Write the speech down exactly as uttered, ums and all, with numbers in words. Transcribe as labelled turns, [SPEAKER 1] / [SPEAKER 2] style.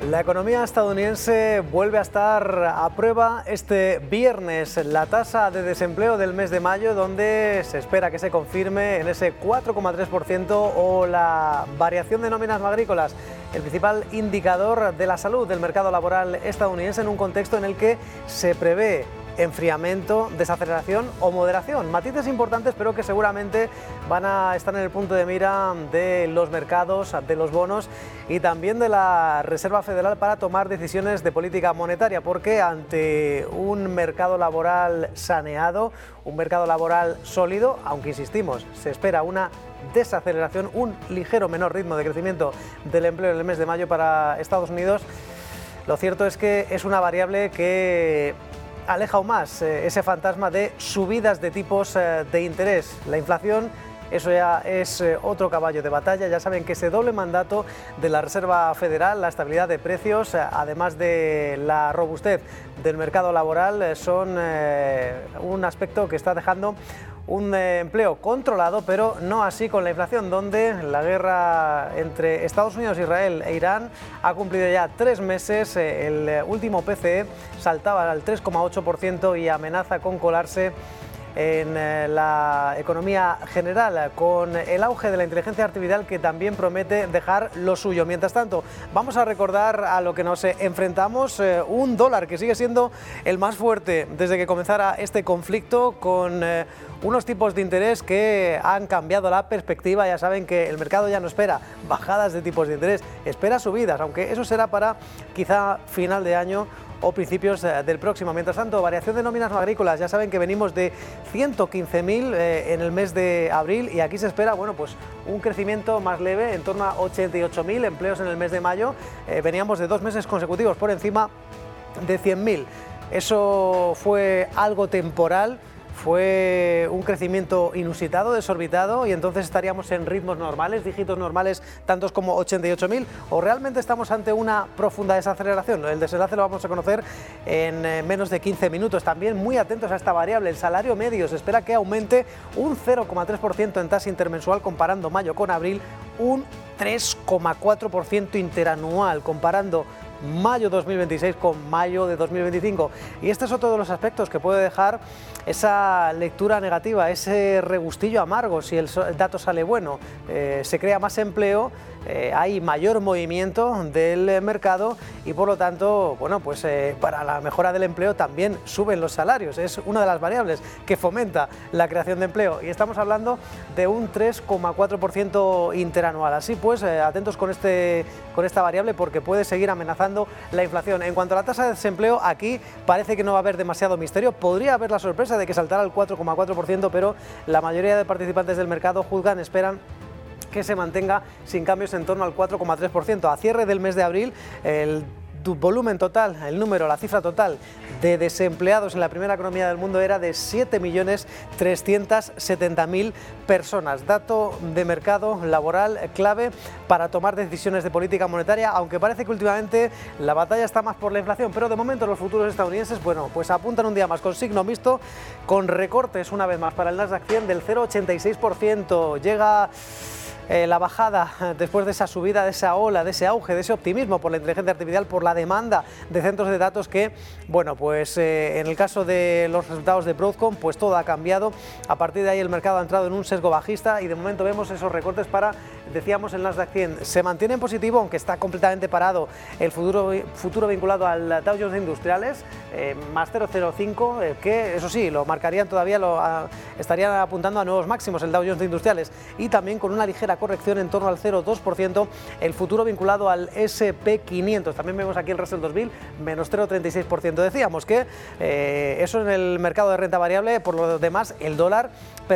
[SPEAKER 1] La economía estadounidense vuelve a estar a prueba este viernes. La tasa de desempleo del mes de mayo, donde se espera que se confirme en ese cuatro coma tres por ciento, o la variación de nóminas no agrícolas, el principal indicador de la salud del mercado laboral estadounidense en un contexto en el que se prevé enfriamiento, desaceleración o moderación. Matices importantes, pero que seguramente van a estar en el punto de mira de los mercados, de los bonos y también de la Reserva Federal para tomar decisiones de política monetaria, porque ante un mercado laboral saneado, un mercado laboral sólido, aunque insistimos, se espera una desaceleración, un ligero menor ritmo de crecimiento del empleo en el mes de mayo para Estados Unidos, lo cierto es que es una variable que aleja aún más eh, ese fantasma de subidas de tipos eh, de interés. La inflación, eso ya es eh, otro caballo de batalla. Ya saben que ese doble mandato de la Reserva Federal, la estabilidad de precios, eh, además de la robustez del mercado laboral, eh, son eh, un aspecto que está dejando un eh, empleo controlado, pero no así con la inflación, donde la guerra entre Estados Unidos, Israel e Irán ha cumplido ya tres meses. Eh, el último P C E saltaba al tres coma ocho por ciento y amenaza con colarse en eh, la economía general, con el auge de la inteligencia artificial que también promete dejar lo suyo. Mientras tanto, vamos a recordar a lo que nos eh, enfrentamos, eh, un dólar que sigue siendo el más fuerte desde que comenzara este conflicto, con eh, unos tipos de interés que han cambiado la perspectiva. Ya saben que el mercado ya no espera bajadas de tipos de interés, espera subidas, aunque eso será para quizá final de año o principios del próximo. Mientras tanto, variación de nóminas no agrícolas. Ya saben que venimos de ciento quince mil eh, en el mes de abril y aquí se espera, bueno, pues un crecimiento más leve, en torno a ochenta y ocho mil empleos en el mes de mayo. Eh, veníamos de dos meses consecutivos por encima de cien mil. Eso fue algo temporal. Fue un crecimiento inusitado, desorbitado, y entonces estaríamos en ritmos normales, dígitos normales, tantos como ochenta y ocho mil, o realmente estamos ante una profunda desaceleración. El desenlace lo vamos a conocer en menos de quince minutos. También muy atentos a esta variable, el salario medio. Se espera que aumente un cero coma tres por ciento en tasa intermensual comparando mayo con abril, un tres coma cuatro por ciento interanual comparando mayo dos mil veintiséis con mayo de dos mil veinticinco. Y este es otro de los aspectos que puede dejar esa lectura negativa, ese regustillo amargo si el dato sale bueno. Eh, se crea más empleo, eh, hay mayor movimiento del mercado y por lo tanto, bueno, pues eh, para la mejora del empleo también suben los salarios. Es una de las variables que fomenta la creación de empleo y estamos hablando de un tres coma cuatro por ciento interanual. Así pues, eh, atentos con, este, con esta variable, porque puede seguir amenazando la inflación. En cuanto a la tasa de desempleo, aquí parece que no va a haber demasiado misterio. Podría haber la sorpresa de que saltara al cuatro coma cuatro por ciento, pero la mayoría de participantes del mercado juzgan, esperan que se mantenga sin cambios en torno al cuatro coma tres por ciento. A cierre del mes de abril, el volumen total, el número, la cifra total de desempleados en la primera economía del mundo era de siete millones trescientos setenta mil personas. Dato de mercado laboral clave para tomar decisiones de política monetaria, aunque parece que últimamente la batalla está más por la inflación, pero de momento los futuros estadounidenses, bueno, pues apuntan un día más con signo mixto, con recortes una vez más para el Nasdaq cien del cero coma ochenta y seis por ciento. Llega Eh, la bajada después de esa subida, de esa ola, de ese auge, de ese optimismo por la inteligencia artificial, por la demanda de centros de datos que, bueno, pues eh, en el caso de los resultados de Broadcom, pues todo ha cambiado. A partir de ahí el mercado ha entrado en un sesgo bajista y de momento vemos esos recortes para, decíamos, el Nasdaq cien. Se mantiene en positivo, aunque está completamente parado el futuro, futuro vinculado al Dow Jones de Industriales, eh, más cero coma cero cinco, eh, que eso sí, lo marcarían todavía, lo a, estarían apuntando a nuevos máximos el Dow Jones de Industriales, y también con una ligera corrección en torno al cero coma dos por ciento el futuro vinculado al ese and pe quinientos. También vemos aquí el Russell dos mil, menos cero coma treinta y seis por ciento. Decíamos que eh, eso en el mercado de renta variable. Por lo demás, el dólar